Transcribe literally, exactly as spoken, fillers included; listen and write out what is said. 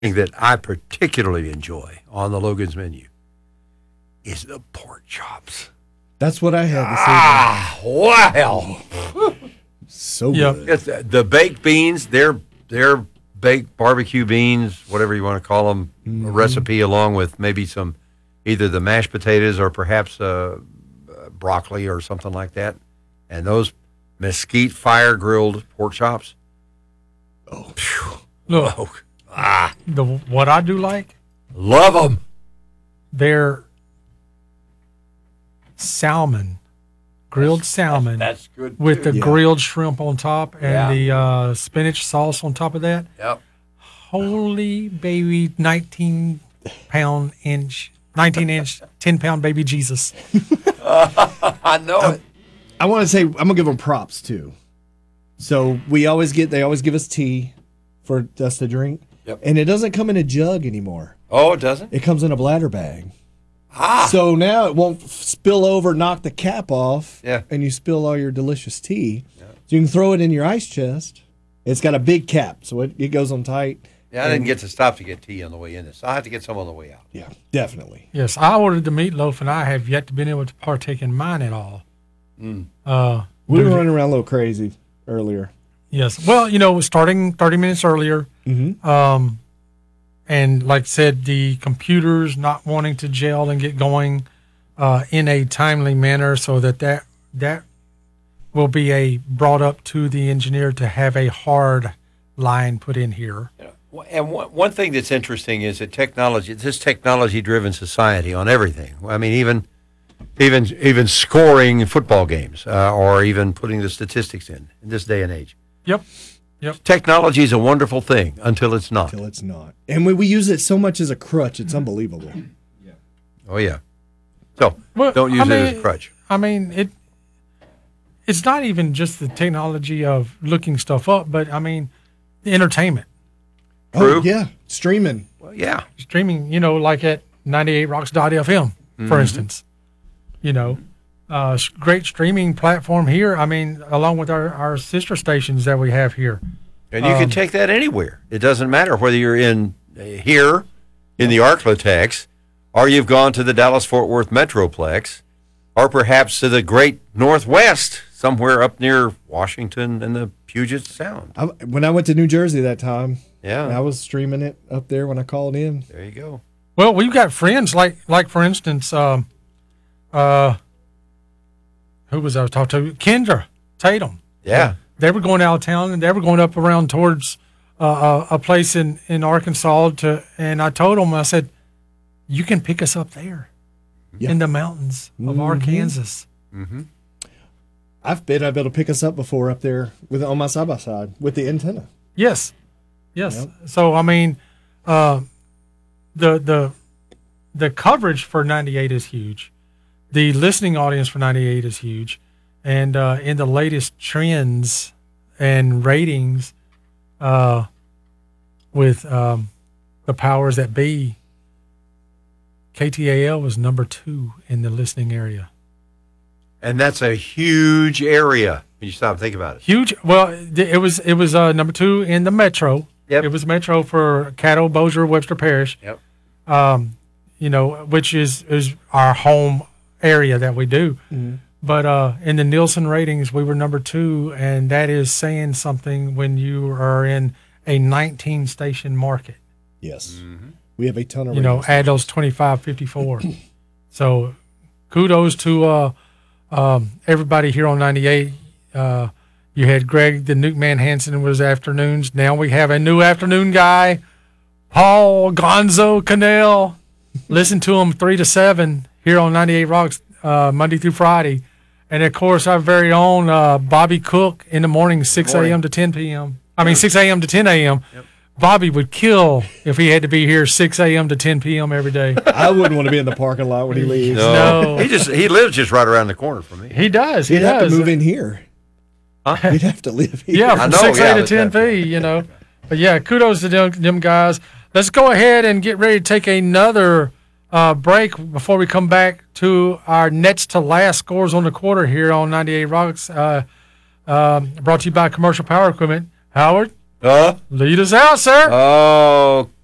thing that I particularly enjoy on the Logan's menu is the pork chops. That's what I had this Ah, wow. evening. So Yep. good. It's, uh, the baked beans, they're, they're baked barbecue beans, whatever you want to call them, Mm-hmm. a recipe along with maybe some, either the mashed potatoes or perhaps uh, uh, broccoli or something like that. And those mesquite fire grilled pork chops. Oh, Look, Oh, ah, the what I do like, love them. they're salmon, grilled salmon That's good. with too. the Yeah. grilled shrimp on top and Yeah. the uh, spinach sauce on top of that. Yep. Holy baby, nineteen pound inch, nineteen inch, ten pound baby Jesus. I know it. I want to say I'm gonna give them props too. So we always get they always give us tea for us to drink, Yep. and it doesn't come in a jug anymore. Oh, it doesn't? It comes in a bladder bag. Ah. So now it won't f- spill over, knock the cap off, Yeah. and you spill all your delicious tea. So you can throw it in your ice chest. It's got a big cap, so it, it goes on tight. Yeah, I didn't get to stop to get tea on the way in this. I'll have to get some on the way out. Yeah, definitely. Yes, I ordered the meatloaf and I have yet to been able to partake in mine at all. Mm. Uh, We were due to- running around a little crazy earlier. Yes. Well, you know, starting thirty minutes earlier. Mm-hmm. Um, and like I said, the computers not wanting to gel and get going uh, in a timely manner so that that, that will be a brought up to the engineer to have a hard line put in here. You know, and one, one thing that's interesting is that technology, this technology-driven society on everything. I mean, even even even scoring football games uh, or even putting the statistics in in this day and age. Yep. Technology is a wonderful thing until it's not. Till it's not. And we, we use it so much as a crutch, it's unbelievable. Oh, yeah. So Well, don't use I it as a mean- crutch. I mean, it. It's not even just the technology of looking stuff up, but I mean, the entertainment. True. Oh, yeah. Streaming. Well, yeah. Streaming, you know, like at ninety-eight rocks dot f m, for instance. You know, uh, s- great streaming platform here. I mean, along with our, our sister stations that we have here. And you can Um, take that anywhere. It doesn't matter whether you're in uh, here in the Arklatex or you've gone to the Dallas-Fort Worth Metroplex or perhaps to the great Northwest, somewhere up near Washington and the Puget Sound. I, when I went to New Jersey that time, Yeah, I was streaming it up there when I called in. there you go. Well, we've got friends like, like for instance, um, uh, who was I talking to? Kendra Tatum. Yeah. They were going out of town and they were going up around towards uh, a, a place in, in Arkansas to, and I told them, I said, you can pick us up there Yeah. in the mountains of Mhm. Arkansas. Mm-hmm. I've been able to pick us up before up there with on my side by side with the antenna. Yes. Yes. Yep. So, I mean, uh, the, the, the coverage for ninety-eight is huge. The listening audience for ninety-eight is huge. And uh, in the latest trends and ratings uh, with um, the powers that be, K T A L was number two in the listening area. And that's a huge area when you stop and think about it. Huge. Well, it it was it was uh, number two in the metro. Yep. It was metro for Caddo, Bossier, Webster Parish. Yep. Um, you know, which is is our home area that we do. Mhm. But uh, in the Nielsen ratings, we were number two, and that is saying something when you are in a nineteen station market. Yes. Mm-hmm. We have a ton of You know, radio add those twenty-five, fifty-four. So kudos to uh, um, everybody here on ninety-eight. Uh, you had Greg, the Nuke Man Hansen was afternoons. Now we have a new afternoon guy, Paul Gonzo Cannell. Listen to him three to seven here on ninety-eight Rocks, uh, Monday through Friday. And of course, our very own uh, Bobby Cook in the morning, six a.m. to ten p.m. I mean, six a.m. to ten a.m. Yep. Bobby would kill if he had to be here six a.m. to ten p.m. every day. I wouldn't want to be in the parking lot when he leaves. No. He just he lives just right around the corner from me. He does. He He'd have does. to move in here. Huh? He'd have to live here. Yeah, I from know, six yeah, A to but ten that- P, you know. But yeah, kudos to them, them guys. Let's go ahead and get ready to take another uh, break before we come back to our next to last scores on the quarter here on ninety-eight Rocks. Uh, um, brought to you by Commercial Power Equipment. Howard, Uh, lead us out, sir. oh,